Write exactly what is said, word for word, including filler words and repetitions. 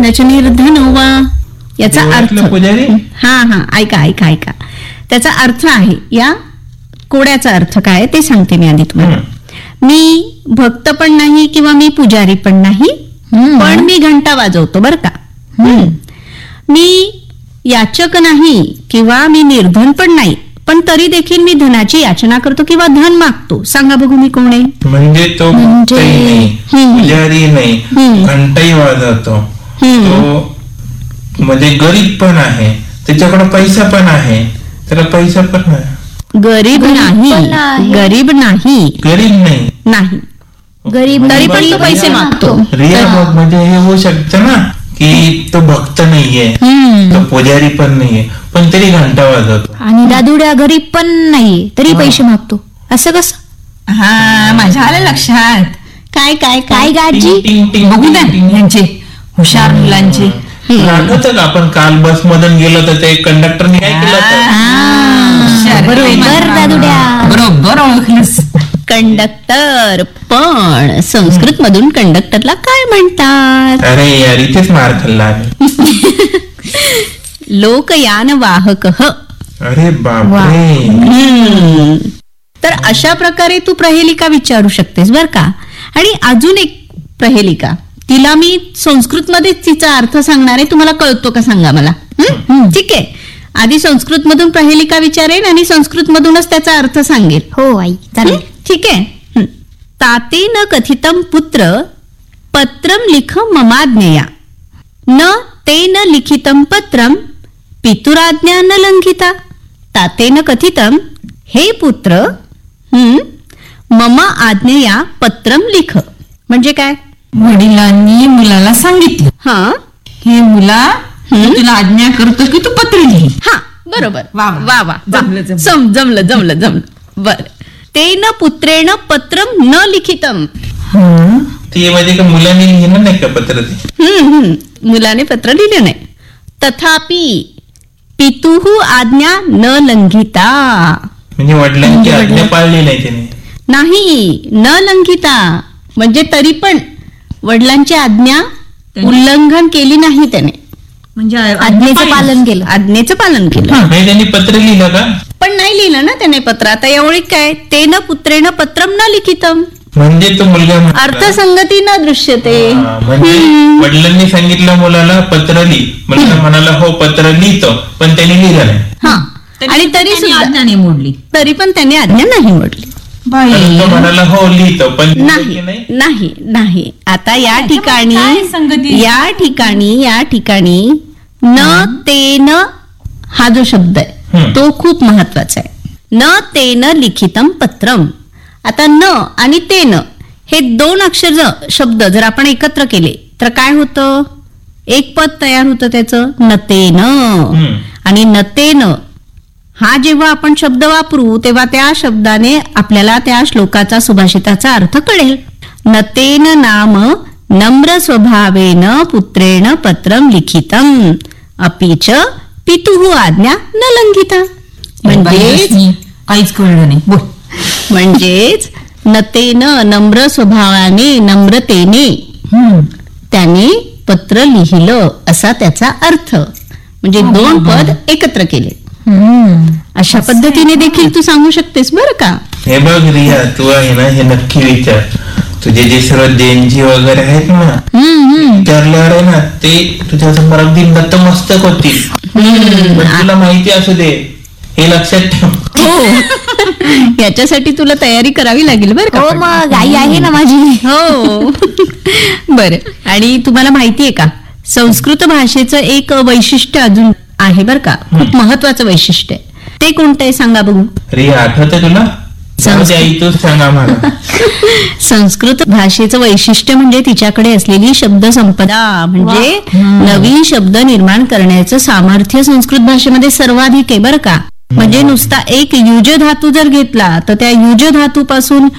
रचनेर धन वा. याचा अर्थ पुजारी हा हा ऐका ऐका ऐका त्याचा अर्थ आहे. या कोड्याचा अर्थ काय ते सांगते मी आधी तुम्हाला. मी भक्त पण नाही किंवा मी पुजारी पण नाही, पण मी घंटा वाजवतो बर का. मी याचक नाही किंवा मी निर्धन पण नाही, पण तरी देखील मी धनाची याचना करतो किंवा धन मागतो. सांगा बघू मी कोण आहे. म्हणजे तो भक्तही नाही, पुजारी नाही, घंटाही वाजवतो, तो म्हणजे गरीब पण आहे, त्याच्याकडे पैसा पण आहे, त्याला पैसा पण नाही. गरीब नाही, गरीब नाही, गरीब नाही नाही गरीब तरी पण तो पैसे मागतो. रिया बघ म्हणजे हे होऊ शकतं ना की तो भक्त नाहीये, तो पुजारी पण नाहीये, पण तरी घंटा वाजवतो. आणि दादुड्या गरीब पण नाहीये तरी पैसे मागतो. असं कसं? हा माझ्या आलं लक्षात. काय काय काय गाजी बघू ना यांचे हुशार मुलांचे. आठवतं का आपण काल बस मधून गेलो तर ते कंडक्टरने काय केलं होतं? बरोबर दादुड्या, बरोबर ओळखलंस. कंडक्टर. पण संस्कृत मधून कंडक्टरला काय म्हणतात? अरे यार इथेच मार खाल्ला आहे. लोकयान वाहक. अरे बापरे. तर अशा प्रकारे तू प्रहेलिका विचारू शकतेस बर का. आणि अजून एक प्रहेलिका, तिला मी संस्कृत मध्ये तिचा अर्थ सांगणार आहे. तुम्हाला कळतो का सांगा मला. ठीक आहे, आधी संस्कृत मधून प्रहेलिका विचारेन आणि संस्कृत मधूनच त्याचा अर्थ सांगेल. हो आई चालेल. ठीक आहे. तातेन कथितम पुत्र पत्रम लिख ममाज्ञया, न तेन लिखितम पत्रम पितुराज्ञा न लंघिता. तातेन कथितम, हे पुत्र मम आज्ञया पत्रम लिख. म्हणजे काय? वडिलांनी मुलाला सांगितलं, हा हे मुला तुला आज्ञा करतो की तू पत्र लिही. हा बरोबर. वा वा वा जमलं, जमलं. सम जमलं जमलं जमलं. बर. तेन पुत्रेण पत्रम न लिखितम. ते म्हणजे का मुलांनी लिहिलं नाही का पत्र ते? हम्म हम्म मुलाने पत्र लिहिले नाही. तथापि पितुः आज्ञा न लंघिता. म्हणजे वडिलांची आज्ञा पाळली नाही त्याने. नाही, न लंघिता म्हणजे तरी पण वडिलांची आज्ञा उल्लंघन केली नाही त्याने. म्हणजे आज्ञेचं पालन केलं. आज्ञेचं पालन केलं. म्हणजे त्यांनी पत्र लिहिलं का? पण नाही लिहिलं ना त्याने पत्र. आता एवढी काय, तेन पुत्रेण पत्रम न लिखितम. म्हणजे तो मुलगा म्हणाला, अर्थसंगती न दृश्यते. हा, म्हणजे वडिलांनी सांगितलं मुलाला पत्र लिही, मुलगा म्हणाला हो पत्र लिहितो, पण त्यांनी लिहिलं नाही. हा आणि तरी सुद्धा आज्ञा नाही मोडली. तरी पण त्याने आज्ञा नाही मोडली. तो म्हणाला हो लिहितो, पण नाही नाही नाही. आता या ठिकाणी या ठिकाणी या ठिकाणी न तेन हा जो शब्द आहे तो खूप महत्वाचा आहे. न तेन लिखितम पत्रम. आता न आणि तेन हे दोन अक्षर शब्द जर आपण एकत्र केले तर काय होतं? एक पद तयार होतं त्याचं, नतेन. आणि नतेन हा जेव्हा आपण शब्द वापरू तेव्हा त्या शब्दाने आपल्याला त्या श्लोकाचा सुभाषिताचा अर्थ कळेल. नतेन नाम नम्र स्वभावेन पुत्रेण पत्रम लिखितम अपीच पितुः आज्ञा न लंघिता. म्हणजेच काहीच कळलं नाही. बोल. म्हणजेच नतेन नम्र स्वभावाने नम्रतेने त्याने पत्र लिहिलं असा त्याचा अर्थ. म्हणजे दोन पद एकत्र केले. अशा पद्धतीने देखील तू सांगू शकतेस बरं का. हे बघ रिया, तू आहे ना हे नक्की विचार. तुझे जे सर्व देणगी वगैरे आहेत ना, विचारल्यावर आहे ना ते तुझ्या समोर अगदी नतमस्तक होतील. तुला माहिती असू दे, हे लक्षात ठेव. हो, याच्यासाठी तुला तयारी करावी लागेल बरं का. हो मग आई आहे ना माझी. हो बर. आणि तुम्हाला माहितीये का, संस्कृत भाषेचं एक वैशिष्ट्य अजून आहे बरं का, खूप महत्वाचं वैशिष्ट्य आहे. ते कोणतं आहे सांगा बघू. रिया आठवते तुला? आई तू सांगा मला. संस्कृत भाषेचं वैशिष्ट्य म्हणजे तिच्याकडे असलेली शब्द संपदा. म्हणजे नवीन शब्द निर्माण करण्याचं सामर्थ्य संस्कृत भाषेमध्ये सर्वाधिक आहे बरं का. म्हणजे नुसता एक युज धातू जर घेतला तर त्या युज धातूपासून